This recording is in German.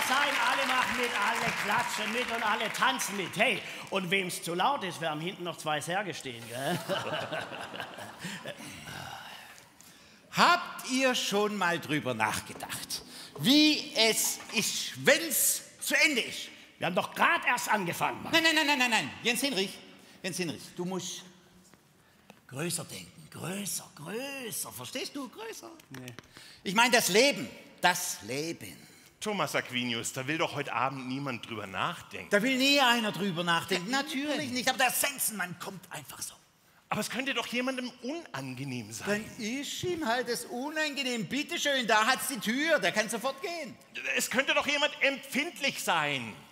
sein, alle machen mit, alle klatschen mit und alle tanzen mit. Hey, und wem's zu laut ist, wir haben hinten noch 2 Särge stehen, gell? Habt ihr schon mal drüber nachgedacht, wie es ist, wenn's zu Ende ist? Wir haben doch gerade erst angefangen, Mann. Nein. Jens Hinrich, du musst größer denken. Größer. Verstehst du? Größer. Nee. Ich meine das Leben. Thomas Aquinius, da will doch heute Abend niemand drüber nachdenken. Da will nie einer drüber nachdenken. Natürlich nicht, aber der Sensenmann kommt einfach so. Aber es könnte doch jemandem unangenehm sein. Dann ist ihm halt das unangenehm. Bitteschön, da hat's die Tür, der kann sofort gehen. Es könnte doch jemand empfindlich sein.